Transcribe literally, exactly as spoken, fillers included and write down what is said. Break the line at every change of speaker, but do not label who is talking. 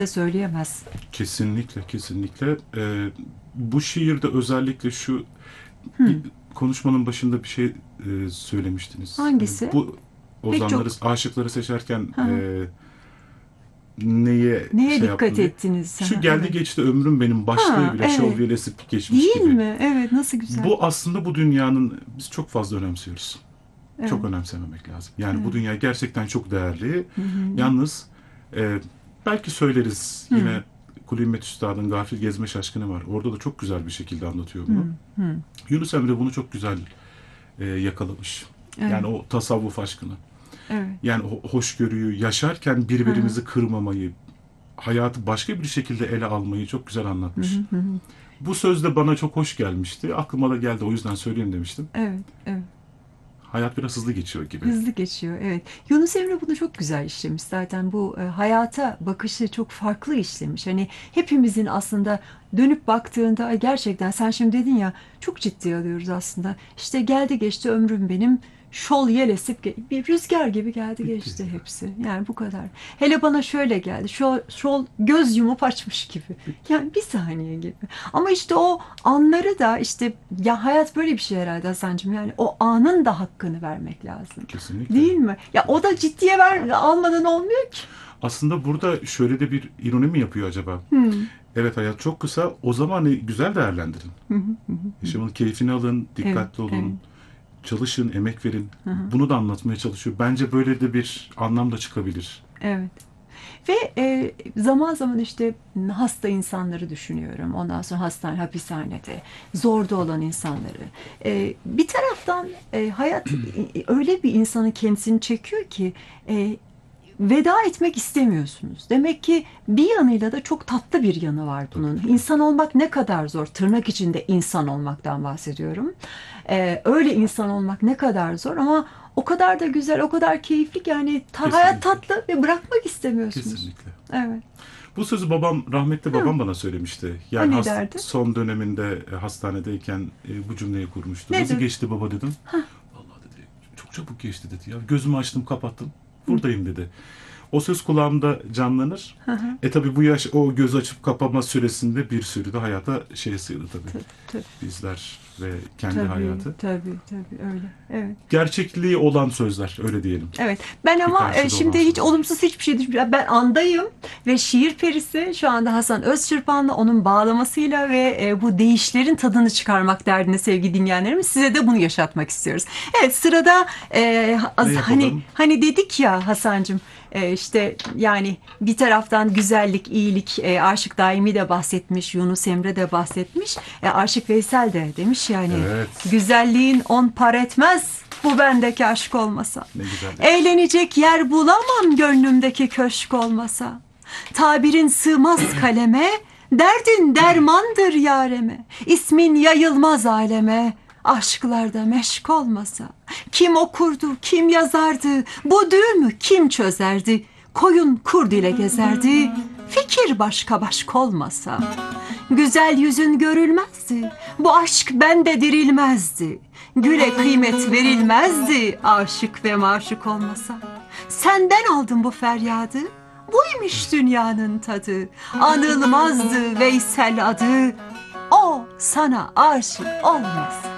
de söyleyemez.
Kesinlikle, kesinlikle. Ee, bu şiirde özellikle şu
Hı.
konuşmanın başında bir şey e, söylemiştiniz. Hani
Hangisi?
bu
Pek
ozanları,
çok.
aşıkları seçerken
Hı hı.
e, neye
Neye
şey
dikkat
yaptım diye.
ettiniz? Hı
Şu
hı,
geldi
evet.
geçti ömrüm benim başlığı
Ha,
bile
evet.
şövyelesip geçmiş
Değil
gibi.
mi? Evet, nasıl güzel.
Bu aslında bu dünyanın biz çok fazla önemsiyoruz. Çok
Evet,
önemsememek lazım. Yani bu
evet.
dünya gerçekten çok değerli.
Hı hı.
Yalnız e, belki söyleriz
Hı
yine Kulu Himmet Üstad'ın Gafil Gezme Şaşkını var. Orada da çok güzel bir şekilde anlatıyor bunu.
hı. Hı.
Yunus Emre bunu çok güzel e, yakalamış.
Evet,
Yani o tasavvuf aşkını.
evet.
Yani o hoşgörüyü yaşarken
Hı hı.
birbirimizi kırmamayı, hayatı başka bir şekilde ele almayı çok güzel
Hı hı.
anlatmış.
Hı hı.
Bu söz de bana çok hoş gelmişti. Aklıma da geldi, o yüzden söyleyeyim demiştim.
Evet, evet.
Hayat biraz hızlı geçiyor gibi.
Hızlı geçiyor, evet. Yunus Emre bunu çok güzel işlemiş zaten. Bu e, hayata bakışı çok farklı işlemiş. Hani hepimizin aslında dönüp baktığında "Ay, gerçekten sen şimdi dedin ya, çok ciddi alıyoruz aslında. İşte geldi geçti ömrüm benim. Şol yel esip ge- bir rüzgar gibi geldi
Bitti
geçti
ya.
hepsi. Yani bu kadar. Hele bana şöyle geldi. Şol, şol göz yumup açmış gibi.
Bitti.
Yani bir saniye gibi. Ama işte o anları da işte, ya hayat böyle bir şey herhalde Hasan'cığım. Yani o anın da hakkını vermek lazım.
Kesinlikle.
Değil mi? Ya o da ciddiye ver, almadan olmuyor ki.
Aslında burada şöyle de bir ironi mi yapıyor acaba?
Hmm.
Evet, hayat çok kısa. O zamanı güzel değerlendirin.
Hı hı, hı hı.
Yaşamın keyfini alın,
Evet,
dikkatli
evet.
olun, çalışın, emek verin.
Hı hı,
Bunu da anlatmaya çalışıyor. Bence böyle de bir anlam da çıkabilir.
evet. Ve e, zaman zaman işte hasta insanları düşünüyorum. Ondan sonra hastane, hapishanede, zorda olan insanları. E, bir taraftan e, hayat e, öyle bir insanın kendisini çekiyor ki e, veda etmek istemiyorsunuz. Demek ki bir yanıyla da çok tatlı bir yanı var
Tabii
bunun.
ki.
İnsan olmak ne kadar zor. Tırnak içinde insan olmaktan bahsediyorum. Ee, öyle insan olmak ne kadar zor ama o kadar da güzel, o kadar keyifli ki yani ta- hayat
Kesinlikle.
tatlı ve bırakmak istemiyorsunuz.
Kesinlikle.
Evet.
Bu sözü babam, rahmetli
Hı.
babam bana söylemişti.
O
Yani
ne
hast
derdi?
son döneminde e, hastanedeyken e, bu cümleyi kurmuştu. Nasıl
Nedir?
geçti baba dedim. Vallahi dedi, çok çabuk geçti dedi. Ya gözümü açtım, kapattım. Buradayım dedi. O söz kulağımda canlanır.
Hı hı.
E tabi bu yaş, o göz açıp kapama süresinde bir sürü de hayata şey sığdı tabi.
Tabii, tabii,
Bizler ve kendi
tabii,
hayatı.
tabii, tabii öyle. Evet.
Gerçekliği olan sözler, öyle diyelim.
Evet. Ben
Bir
ama e,
karşılığı olan
şimdi hiç
sözler.
olumsuz hiçbir şey düşünmüyorum. Ben andayım ve şiir perisi şu anda Hasan Özçırpan'la onun bağlamasıyla ve e, bu deyişlerin tadını çıkarmak derdinde sevgili dinleyenlerimiz. Size de bunu yaşatmak istiyoruz. Evet, sırada e,
Ne
az, hani
yapalım?
hani dedik ya Hasan'cığım, e, işte yani bir taraftan güzellik, iyilik, e, Aşık Daimi de bahsetmiş, Yunus Emre de bahsetmiş. E, Aşık Veysel de demiş yani
Evet.
güzelliğin on par etmez bu bendeki aşk olmasa.
Ne güzel demiş.
Eğlenecek yer bulamam gönlümdeki köşk olmasa. Tabirin sığmaz kaleme, derdin dermandır yareme. İsmin yayılmaz aleme, aşklarda meşk olmasa. Kim okurdu, kim yazardı, bu düğümü kim çözerdi? Koyun kurd ile gezerdi, fikir başka başka olmasa. Güzel yüzün görülmezdi, bu aşk bende dirilmezdi. Güle kıymet verilmezdi aşık ve maşık olmasa. Senden aldım bu feryadı, buymuş dünyanın tadı. Anılmazdı Veysel adı, o sana aşık olmasa.